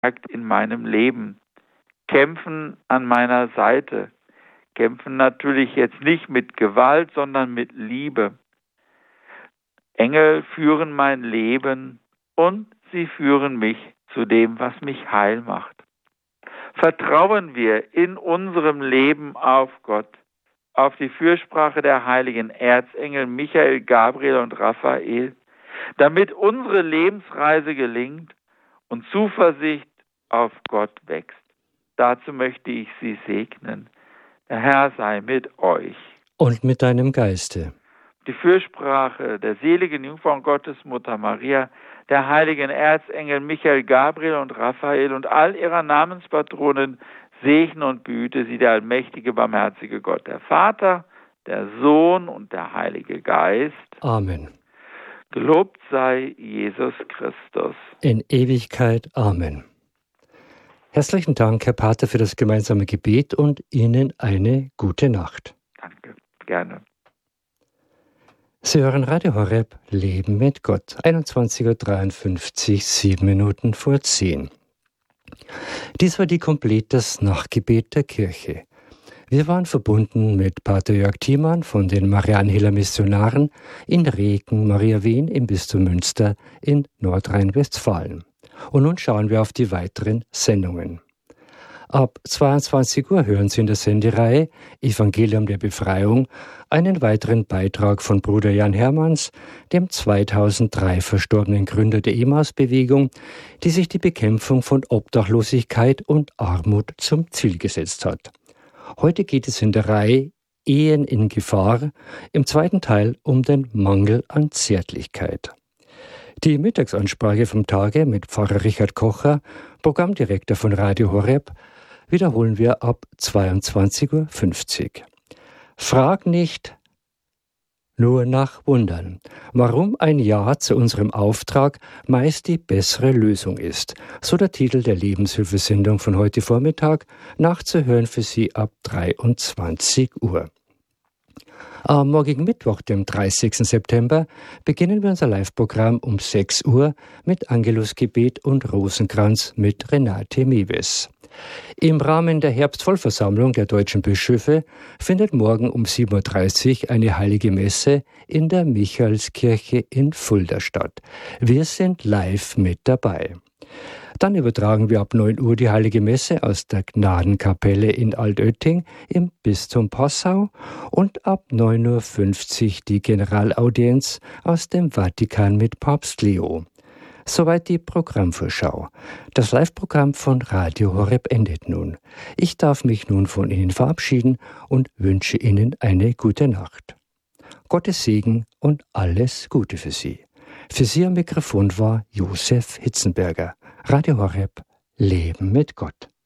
in meinem Leben, kämpfen an meiner Seite, kämpfen natürlich jetzt nicht mit Gewalt, sondern mit Liebe. Engel führen mein Leben und sie führen mich zu dem, was mich heil macht. Vertrauen wir in unserem Leben auf Gott, auf die Fürsprache der heiligen Erzengel Michael, Gabriel und Raphael, damit unsere Lebensreise gelingt und Zuversicht auf Gott wächst. Dazu möchte ich Sie segnen. Der Herr sei mit euch. Und mit deinem Geiste. Die Fürsprache der seligen Jungfrau Gottesmutter Maria, der heiligen Erzengel Michael, Gabriel und Raphael und all ihrer Namenspatronen segne und behüte sie der allmächtige, barmherzige Gott, der Vater, der Sohn und der Heilige Geist. Amen. Gelobt sei Jesus Christus. In Ewigkeit. Amen. Herzlichen Dank, Herr Pater, für das gemeinsame Gebet und Ihnen eine gute Nacht. Danke, gerne. Sie hören Radio Horeb, Leben mit Gott, 21.53 Uhr, 7 Minuten vor 10. Dies war die Komplettes Nachtgebet der Kirche. Wir waren verbunden mit Pater Jörg Thiemann von den Marianenhiller Missionaren in Reken, Maria Wien im Bistum Münster in Nordrhein-Westfalen. Und nun schauen wir auf die weiteren Sendungen. Ab 22 Uhr hören Sie in der Sendereihe Evangelium der Befreiung einen weiteren Beitrag von Bruder Jan Hermanns, dem 2003 verstorbenen Gründer der Emmaus-Bewegung, die sich die Bekämpfung von Obdachlosigkeit und Armut zum Ziel gesetzt hat. Heute geht es in der Reihe Ehen in Gefahr im zweiten Teil um den Mangel an Zärtlichkeit. Die Mittagsansprache vom Tage mit Pfarrer Richard Kocher, Programmdirektor von Radio Horeb, wiederholen wir ab 22.50 Uhr. Frag nicht nur nach Wundern, warum ein Ja zu unserem Auftrag meist die bessere Lösung ist. So der Titel der Lebenshilfesendung von heute Vormittag, nachzuhören für Sie ab 23 Uhr. Am morgigen Mittwoch, dem 30. September, beginnen wir unser Live-Programm um 6 Uhr mit Angelusgebet und Rosenkranz mit Renate Mewes. Im Rahmen der Herbstvollversammlung der deutschen Bischöfe findet morgen um 7.30 Uhr eine heilige Messe in der Michaelskirche in Fulda statt. Wir sind live mit dabei. Dann übertragen wir ab 9 Uhr die Heilige Messe aus der Gnadenkapelle in Altötting im Bistum Passau und ab 9.50 Uhr die Generalaudienz aus dem Vatikan mit Papst Leo. Soweit die Programmvorschau. Das Live-Programm von Radio Horeb endet nun. Ich darf mich nun von Ihnen verabschieden und wünsche Ihnen eine gute Nacht. Gottes Segen und alles Gute für Sie. Für Sie am Mikrofon war Josef Hitzenberger. Radio Horeb, Leben mit Gott.